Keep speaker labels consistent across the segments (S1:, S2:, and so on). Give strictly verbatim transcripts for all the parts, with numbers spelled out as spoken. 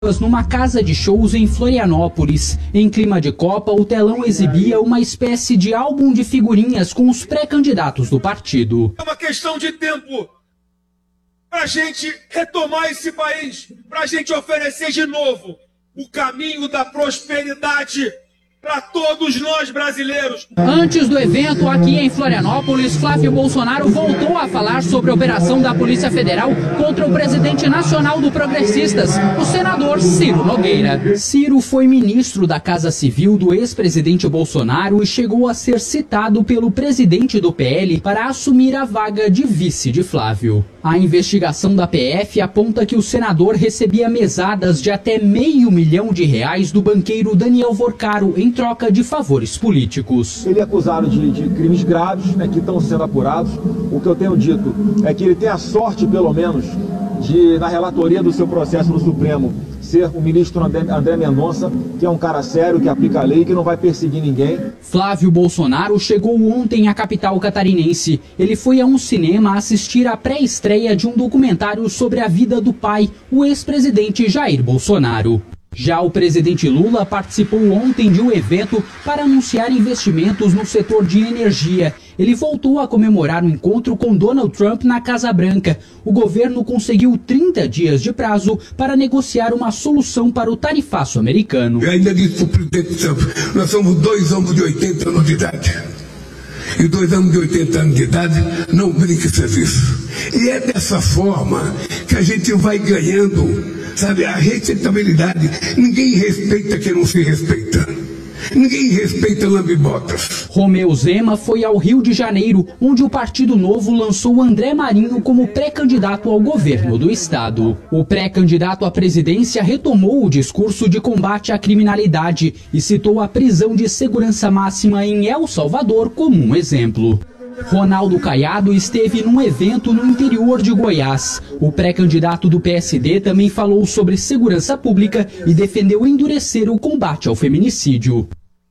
S1: Numa casa de shows em Florianópolis. Em clima de Copa, o telão exibia uma espécie de álbum de figurinhas com os pré-candidatos do partido.
S2: É uma questão de tempo para a gente retomar esse país, para a gente oferecer de novo o caminho da prosperidade para todos nós brasileiros.
S1: Antes do evento aqui em Florianópolis, Flávio Bolsonaro voltou a falar sobre a operação da Polícia Federal contra o presidente nacional do Progressistas, o senador Ciro Nogueira. Ciro foi ministro da Casa Civil do ex-presidente Bolsonaro e chegou a ser citado pelo presidente do P L para assumir a vaga de vice de Flávio. A investigação da P F aponta que o senador recebia mesadas de até meio milhão de reais do banqueiro Daniel Vorcaro em troca de favores políticos.
S3: Ele é acusado de, de crimes graves, né, que estão sendo apurados. O que eu tenho dito é que ele tem a sorte, pelo menos, de, na relatoria do seu processo no Supremo, ser o ministro André, André Mendonça, que é um cara sério, que aplica a lei, que não vai perseguir ninguém.
S1: Flávio Bolsonaro chegou ontem à capital catarinense. Ele foi a um cinema assistir à pré-estreia de um documentário sobre a vida do pai, o ex-presidente Jair Bolsonaro. Já o presidente Lula participou ontem de um evento para anunciar investimentos no setor de energia. Ele voltou a comemorar o encontro com Donald Trump na Casa Branca. O governo conseguiu trinta dias de prazo para negociar uma solução para o tarifaço americano.
S4: Eu ainda disse para o presidente Trump, nós somos dois homens de oitenta anos de idade. E dois homens de oitenta anos de idade não brinca serviço. E é dessa forma que a gente vai ganhando, sabe, a respeitabilidade. Ninguém respeita quem não se respeita. Ninguém respeita lambibotas.
S1: Romeu Zema foi ao Rio de Janeiro, onde o Partido Novo lançou André Marinho como pré-candidato ao governo do estado. O pré-candidato à presidência retomou o discurso de combate à criminalidade e citou a prisão de segurança máxima em El Salvador como um exemplo. Ronaldo Caiado esteve num evento no interior de Goiás. O pré-candidato do P S D também falou sobre segurança pública e defendeu endurecer o combate ao feminicídio.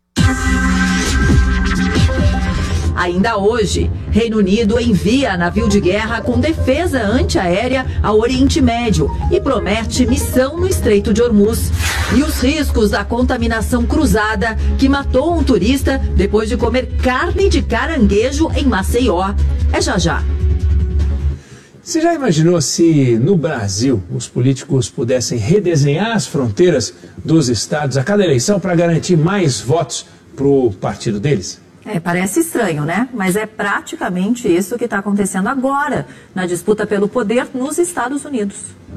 S5: Ainda hoje, Reino Unido envia navio de guerra com defesa antiaérea ao Oriente Médio e promete missão no Estreito de Hormuz. E os riscos da contaminação cruzada que matou um turista depois de comer carne de caranguejo em Maceió. É já já.
S6: Você já imaginou se no Brasil os políticos pudessem redesenhar as fronteiras dos estados a cada eleição para garantir mais votos para o partido deles?
S5: É, parece estranho, né? Mas é praticamente isso que está acontecendo agora na disputa pelo poder nos Estados Unidos.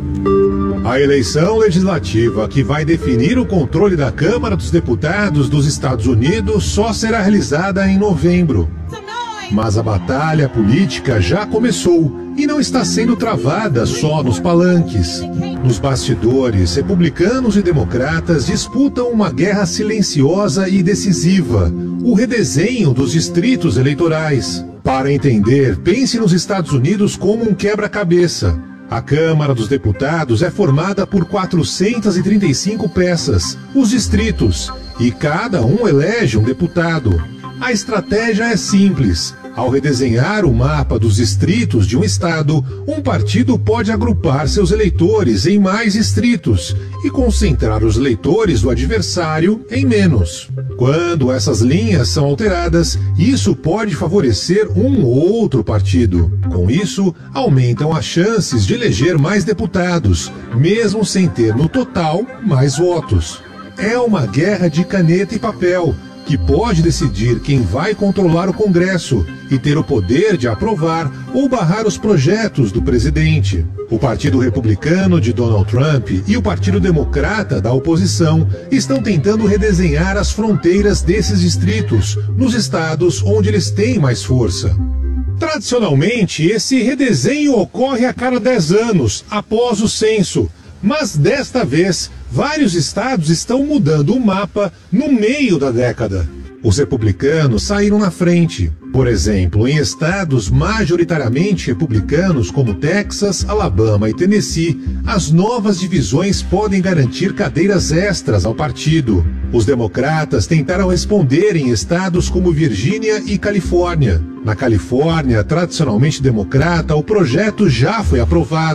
S7: A eleição legislativa que vai definir o controle da Câmara dos Deputados dos Estados Unidos só será realizada em novembro. Mas a batalha política já começou e não está sendo travada só nos palanques. Nos bastidores, republicanos e democratas disputam uma guerra silenciosa e decisiva, o redesenho dos distritos eleitorais. Para entender, pense nos Estados Unidos como um quebra-cabeça. A Câmara dos Deputados é formada por quatrocentas e trinta e cinco peças, os distritos, e cada um elege um deputado. A estratégia é simples. Ao redesenhar o mapa dos distritos de um estado, um partido pode agrupar seus eleitores em mais distritos e concentrar os eleitores do adversário em menos. Quando essas linhas são alteradas, isso pode favorecer um ou outro partido. Com isso, aumentam as chances de eleger mais deputados, mesmo sem ter no total mais votos. É uma guerra de caneta e papel, que pode decidir quem vai controlar o Congresso e ter o poder de aprovar ou barrar os projetos do presidente. O Partido Republicano de Donald Trump e o Partido Democrata da oposição estão tentando redesenhar as fronteiras desses distritos, nos estados onde eles têm mais força. Tradicionalmente, esse redesenho ocorre a cada dez anos, após o censo. Mas desta vez, vários estados estão mudando o mapa no meio da década. Os republicanos saíram na frente. Por exemplo, em estados majoritariamente republicanos como Texas, Alabama e Tennessee, as novas divisões podem garantir cadeiras extras ao partido. Os democratas tentaram responder em estados como Virgínia e Califórnia. Na Califórnia, tradicionalmente democrata, o projeto já foi aprovado.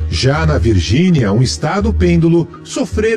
S7: Já na Virgínia, um estado pêndulo, sofreram